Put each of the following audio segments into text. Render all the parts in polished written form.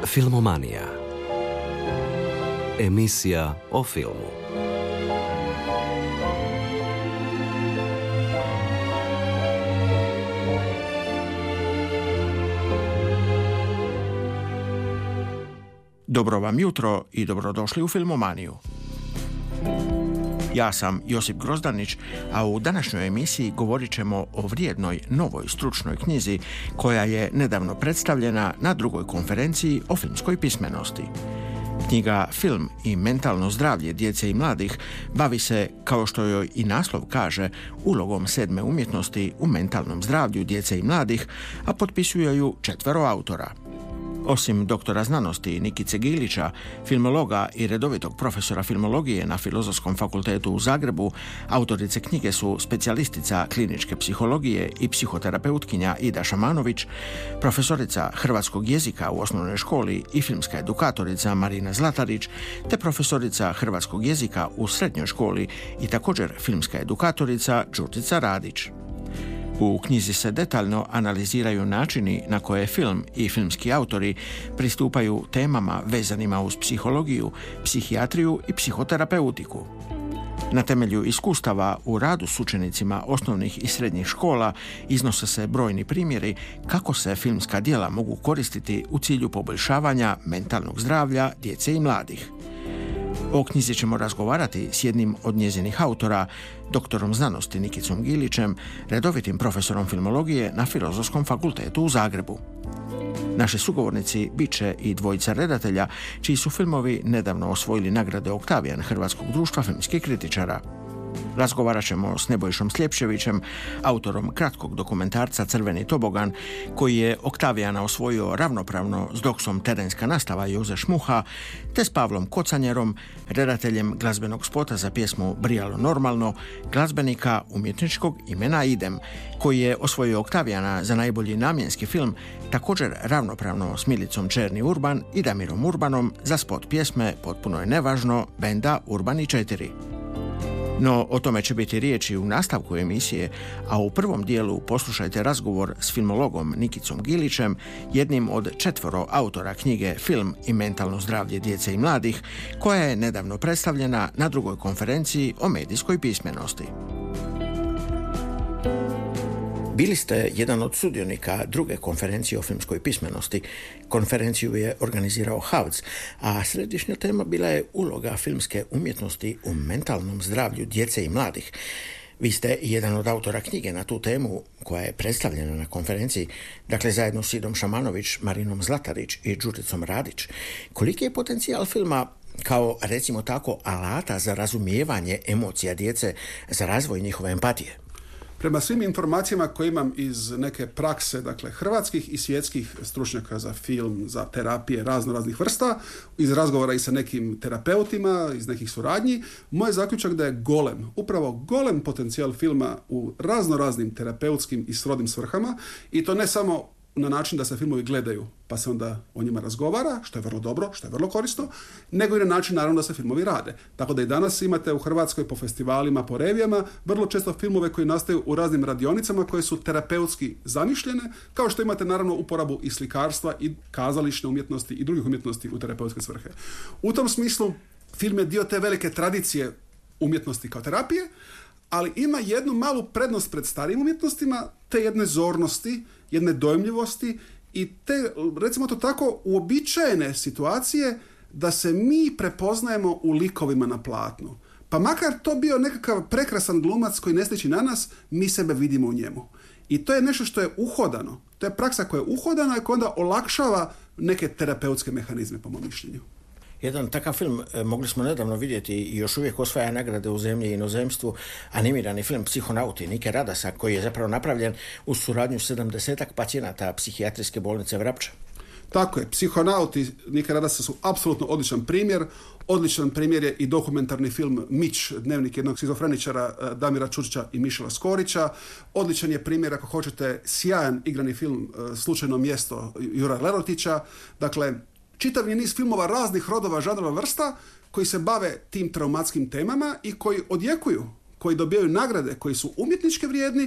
Filmomanija. Emisija o filmu. Dobro vam jutro i dobrodošli u Filmomaniju. Ja sam Josip Grozdanić, a u današnjoj emisiji govorit ćemo o vrijednoj novoj stručnoj knjizi koja je nedavno predstavljena na drugoj konferenciji o filmskoj pismenosti. Knjiga Film i mentalno zdravlje djece i mladih bavi se, kao što joj i naslov kaže, ulogom 7. umjetnosti u mentalnom zdravlju djece i mladih, a potpisuje ju 4 autora. Osim doktora znanosti Nikice Gilića, filmologa i redovitog profesora filmologije na Filozofskom fakultetu u Zagrebu, autorice knjige su specijalistica kliničke psihologije i psihoterapeutkinja Ida Šamanović, profesorica hrvatskog jezika u osnovnoj školi i filmska edukatorica Marina Zlatarić, te profesorica hrvatskog jezika u srednjoj školi i također filmska edukatorica Đurđica Radić. U knjizi se detaljno analiziraju načini na koje film i filmski autori pristupaju temama vezanima uz psihologiju, psihijatriju i psihoterapeutiku. Na temelju iskustava u radu s učenicima osnovnih i srednjih škola iznose se brojni primjeri kako se filmska djela mogu koristiti u cilju poboljšavanja mentalnog zdravlja djece i mladih. O knjizi ćemo razgovarati s jednim od njezinih autora, doktorom znanosti Nikicom Gilićem, redovitim profesorom filmologije na Filozofskom fakultetu u Zagrebu. Naši sugovornici bit će i dvojica redatelja, čiji su filmovi nedavno osvojili nagrade Oktavijan Hrvatskog društva filmskih kritičara. Razgovarat ćemo s Nebojšom Sljepševićem, autorom kratkog dokumentarca Crveni tobogan, koji je Oktavijana osvojio ravnopravno s doksom Terenska nastava Joze Šmuha, te s Pavlom Kocanjerom, redateljem glazbenog spota za pjesmu Brijalo normalno, glazbenika umjetničkog imena Idem, koji je osvojio Oktavijana za najbolji namjenski film, također ravnopravno s Milicom Černi Urban i Damirom Urbanom za spot pjesme Potpuno je nevažno benda Urbani 4. No, o tome će biti riječi u nastavku emisije, a u prvom dijelu poslušajte razgovor s filmologom Nikicom Gilićem, jednim od 4 autora knjige Film i mentalno zdravlje djece i mladih, koja je nedavno predstavljena na drugoj konferenciji o medijskoj pismenosti. Bili ste jedan od sudionika druge konferencije o filmskoj pismenosti. Konferenciju je organizirao HAVC, a središnja tema bila je uloga filmske umjetnosti u mentalnom zdravlju djece i mladih. Vi ste jedan od autora knjige na tu temu koja je predstavljena na konferenciji, dakle zajedno s Idom Šamanović, Marinom Zlatarić i Đurđicom Radić. Koliki je potencijal filma kao, recimo tako, alata za razumijevanje emocija djece, za razvoj njihove empatije? Prema svim informacijama koje imam iz neke prakse, dakle hrvatskih i svjetskih stručnjaka za film, za terapije raznih vrsta, iz razgovora i sa nekim terapeutima, iz nekih suradnji, moj zaključak da je upravo golem potencijal filma u raznim terapeutskim i srodnim svrhama, i to ne samo na način da se filmovi gledaju pa se onda o njima razgovara, što je vrlo dobro, što je vrlo korisno, nego i na način naravno da se filmovi rade. Tako da i danas imate u Hrvatskoj po festivalima, po revijama, vrlo često filmove koji nastaju u raznim radionicama koje su terapeutski zamišljene, kao što imate naravno uporabu i slikarstva i kazališne umjetnosti i drugih umjetnosti u terapeutske svrhe. U tom smislu film je dio te velike tradicije umjetnosti kao terapije, ali ima jednu malu prednost pred starijim umjetnostima, te jedne zornosti, jedne dojmljivosti i te, recimo to tako, uobičajene situacije da se mi prepoznajemo u likovima na platnu. Pa makar to bio nekakav prekrasan glumac koji ne sliči na nas, mi sebe vidimo u njemu. I to je nešto što je uhodano. To je praksa koja je uhodana i koja onda olakšava neke terapeutske mehanizme, po mom mišljenju. Jedan takav film mogli smo nedavno vidjeti i još uvijek osvaja nagrade u zemlji i inozemstvu, animirani film Psihonauti Nike Radasa, koji je zapravo napravljen uz suradnju 70-ak pacijenata psihijatrijske bolnice Vrapče. Tako je, Psihonauti Nike Radasa su apsolutno odličan primjer. Odličan primjer je i dokumentarni film Mić, dnevnik jednog šizofreničara Damira Čučića i Mišela Skorića. Odličan je primjer, ako hoćete, sjajan igrani film Slučajno mjesto Jura Lerotića. Dakle, čitav je niz filmova raznih rodova, žanrova, vrsta koji se bave tim traumatskim temama i koji odjekuju, koji dobijaju nagrade, koji su umjetnički vrijedni,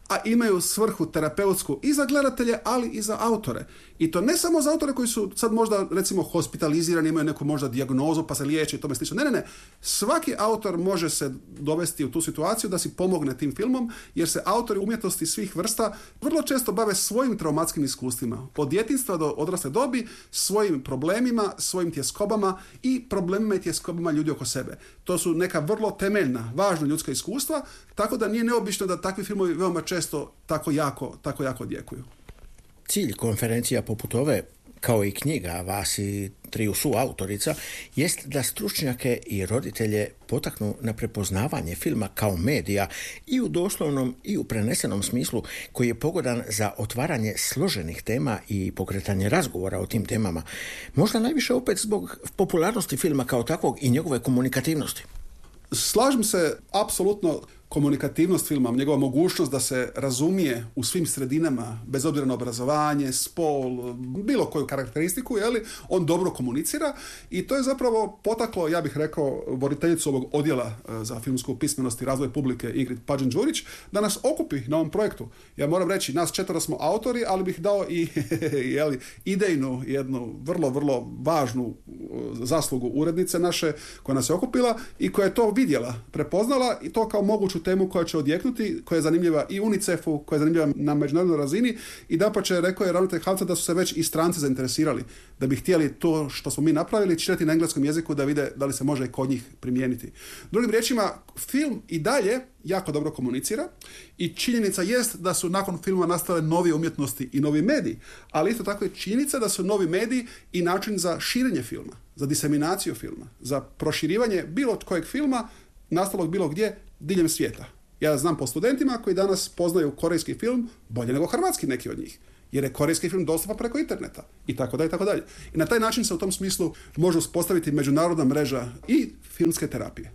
a imaju svrhu terapeutsku i za gledatelje, ali i za autore. I to ne samo za autore koji su sad možda, recimo, hospitalizirani, imaju neku možda dijagnozu pa se liječe i tome slično. Ne. Svaki autor može se dovesti u tu situaciju da si pomogne tim filmom, jer se autori umjetnosti svih vrsta vrlo često bave svojim traumatskim iskustvima. Od djetinjstva do odrasle dobi, svojim problemima, svojim tjeskobama i problemima i tjeskobama ljudi oko sebe. To su neka vrlo temeljna, važna ljudska iskustva, tako da nije neobično da takvi filmovi veoma često tako jako odjekuju. Cilj konferencija poput ove, kao i knjiga vas i triju suautorica, jest da stručnjake i roditelje potaknu na prepoznavanje filma kao medija i u doslovnom i u prenesenom smislu koji je pogodan za otvaranje složenih tema i pokretanje razgovora o tim temama. Možda najviše opet zbog popularnosti filma kao takvog i njegove komunikativnosti. Slažem se apsolutno. Komunikativnost filma, njegova mogućnost da se razumije u svim sredinama, bez obzira na obrazovanje, spol, bilo koju karakteristiku, on dobro komunicira i to je zapravo potaklo, ja bih rekao, voditeljicu ovog odjela za filmsku pismenost i razvoj publike Ingrid Pađen-Đurić da nas okupi na ovom projektu. Ja moram reći, nas 4 smo autori, ali bih dao i idejnu, jednu vrlo važnu zaslugu urednice naše koja nas je okupila i koja je to vidjela, prepoznala i to kao moguću temu koja će odjeknuti, koja je zanimljiva i UNICEF-u, koja je zanimljiva na međunarodnoj razini i dapače rekao je ravnatelj HAVC da su se već i stranci zainteresirali, da bi htjeli to što smo mi napravili čitati na engleskom jeziku da vide da li se može kod njih primijeniti. Drugim riječima, film i dalje jako dobro komunicira i činjenica jest da su nakon filma nastale nove umjetnosti i novi mediji, ali isto tako je činjenica da su novi mediji i način za širenje filma, za diseminaciju filma, za proširivanje bilo kojeg filma nastalog bilo gdje diljem svijeta. Ja znam po studentima koji danas poznaju korejski film bolje nego hrvatski neki od njih, jer je korejski film dostupan preko interneta i tako dalje, tako dalje. I na taj način se u tom smislu može uspostaviti međunarodna mreža i filmske terapije.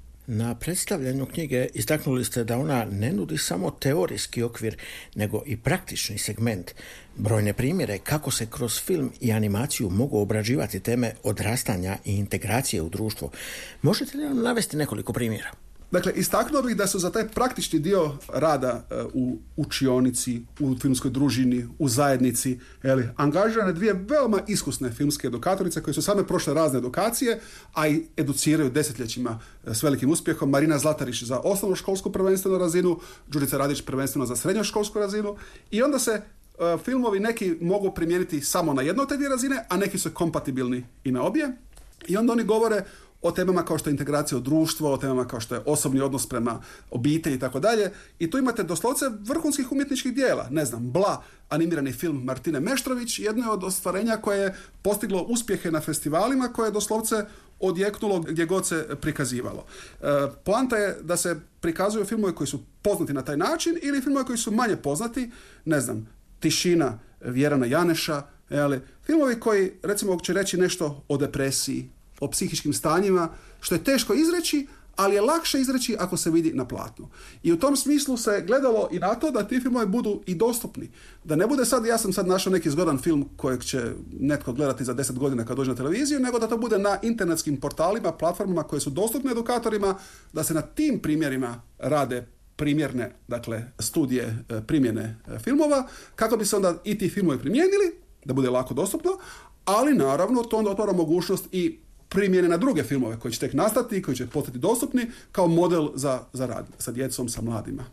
Na predstavljanju knjige istaknuli ste da ona ne nudi samo teorijski okvir, nego i praktični segment. Brojne primjere kako se kroz film i animaciju mogu obrađivati teme odrastanja i integracije u društvo. Možete li nam navesti nekoliko primjera? Dakle, istaknuo bih da su za taj praktični dio rada u učionici, u filmskoj družini, u zajednici, angažirane 2 veoma iskusne filmske edukatorice koje su same prošle razne edukacije, a i educiraju desetljećima s velikim uspjehom. Marina Zlatarić za osnovnoškolsku prvenstvenu razinu, Đurica Radić prvenstveno za srednjoškolsku razinu i onda se filmovi neki mogu primijeniti samo na jednu od te 2 razine, a neki su kompatibilni i na obje. I onda oni govore o temama kao što je integracija u društvo, o temama kao što je osobni odnos prema obitelji i tako dalje. I tu imate doslovce vrhunskih umjetničkih dijela. Ne znam, Bla, animirani film Martine Meštrović, jedno je od ostvarenja koje je postiglo uspjehe na festivalima, koje je doslovce odjeknulo gdje god se prikazivalo. Poanta je da se prikazuju filmovi koji su poznati na taj način ili filmovi koji su manje poznati, ne znam, Tišina Vjerana Janeša, filmovi koji, recimo, će reći nešto o depresiji, o psihičkim stanjima, što je teško izreći, ali je lakše izreći ako se vidi na platnu. I u tom smislu se gledalo i na to da ti filmovi budu i dostupni. Da ne bude sad, ja sam sad našao neki zgodan film kojeg će netko gledati za 10 godina kad dođe na televiziju, nego da to bude na internetskim portalima, platformama koje su dostupne edukatorima, da se na tim primjerima rade primjerne, dakle, studije primjene filmova, kako bi se onda i ti filmovi primijenili, da bude lako dostupno, ali naravno to onda otvara mogućnost i primjene na druge filmove koji će tek nastati, koji će postati dostupni kao model za rad sa djecom, sa mladima.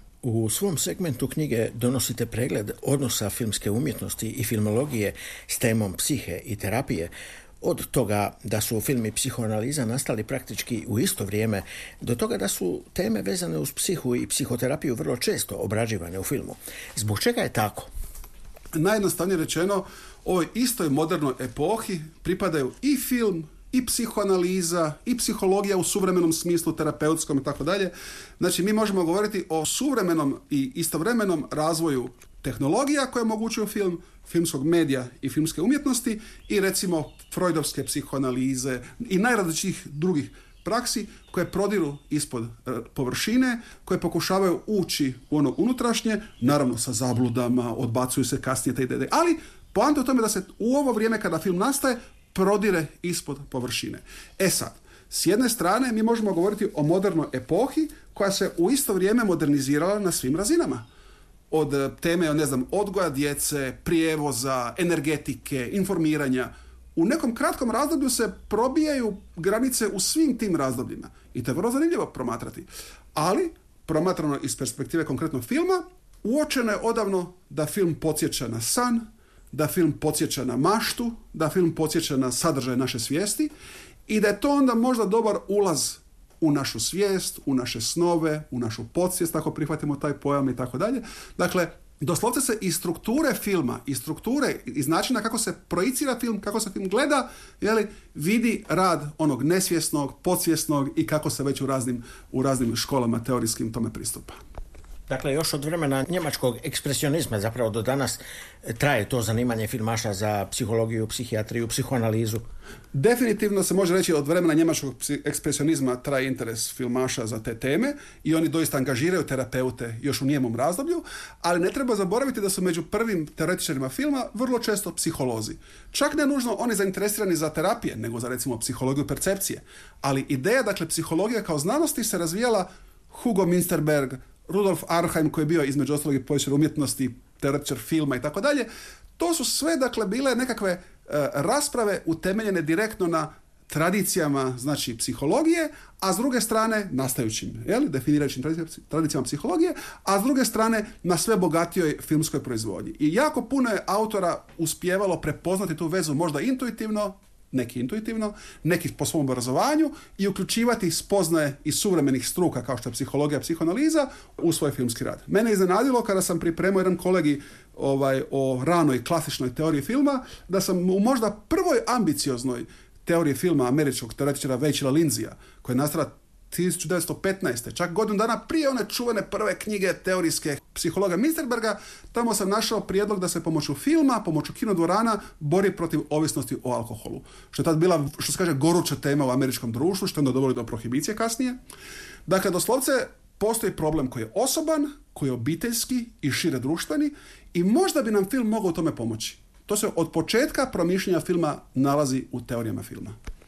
U svom segmentu knjige donosite pregled odnosa filmske umjetnosti i filmologije s temom psihe i terapije, od toga da su film i psihoanaliza nastali praktički u isto vrijeme, do toga da su teme vezane uz psihu i psihoterapiju vrlo često obrađivane u filmu. Zbog čega je tako? Najjednostavnije rečeno, ovoj istoj modernoj epohi pripadaju i film, i psihoanaliza, i psihologija u suvremenom smislu, terapeutskom i tako dalje. Znači, mi možemo govoriti o suvremenom i istovremenom razvoju tehnologija koje omogućuju film, filmskog medija i filmske umjetnosti i recimo freudovske psihoanalize i najrazličitijih drugih praksi koje prodiru ispod površine, koje pokušavaju ući u ono unutrašnje, naravno sa zabludama, odbacuju se kasnije te ideje, ali poanta je u tome da se u ovo vrijeme kada film nastaje prodire ispod površine. Sad, s jedne strane mi možemo govoriti o modernoj epohi koja se u isto vrijeme modernizirala na svim razinama. od teme, ne znam, odgoja djece, prijevoza, energetike, informiranja. U nekom kratkom razdoblju se probijaju granice u svim tim razdobljima. I to je vrlo zanimljivo promatrati. Ali, promatrano iz perspektive konkretnog filma, uočeno je odavno da film podsjeća na san, da film podsjeća na maštu, da film podsjeća na sadržaj naše svijesti i da je to onda možda dobar ulaz u našu svijest, u naše snove, u našu podsvijest, ako prihvatimo taj pojam i tako dalje. Dakle, doslovce se iz strukture filma, iz strukture, iz načina kako se projicira film, kako se film gleda, vidi rad onog nesvjesnog, podsvjesnog i kako se već u raznim školama teorijskim tome pristupa. Dakle, još od vremena njemačkog ekspresionizma zapravo do danas traje to zanimanje filmaša za psihologiju, psihijatriju, psihoanalizu. Definitivno se može reći od vremena njemačkog ekspresionizma traje interes filmaša za te teme i oni doista angažiraju terapeute još u njemom razdoblju, ali ne treba zaboraviti da su među prvim teoretičarima filma vrlo često psiholozi. Čak ne nužno oni zainteresirani za terapije, nego za recimo psihologiju percepcije. Ali ideja, dakle, psihologija kao znanosti se razvijala Hugo Münsterberg, Rudolf Arnheim koji je bio između ostalog i povjesničar umjetnosti, teoretičar filma i tako dalje. To su sve, dakle, bile nekakve rasprave utemeljene direktno na tradicijama, znači, psihologije, a s druge strane, nastajućim, definirajućim tradicijama psihologije, a s druge strane na sve bogatijoj filmskoj proizvodnji. I jako puno je autora uspijevalo prepoznati tu vezu, možda intuitivno, neki po svom obrazovanju i uključivati spoznaje iz suvremenih struka kao što je psihologija, psihoanaliza u svoj filmski rad. Mene je iznenadilo kada sam pripremao jedan kolegi o ranoj klasičnoj teoriji filma, da sam u možda prvoj ambicioznoj teoriji filma američkog teoretičara Vachela Lindseya, koja je nastala 1915. Čak godinu dana prije one čuvene prve knjige teorijske psihologa Münsterberga, tamo sam našao prijedlog da se pomoću filma, pomoću kinodvorana bori protiv ovisnosti o alkoholu. Što je tad bila, što se kaže, goruća tema u američkom društvu, što je onda dovelo do prohibicije kasnije. Dakle, doslovce postoji problem koji je osoban, koji je obiteljski i šire društveni i možda bi nam film mogao u tome pomoći. To se od početka promišljanja filma nalazi u teorijama filma.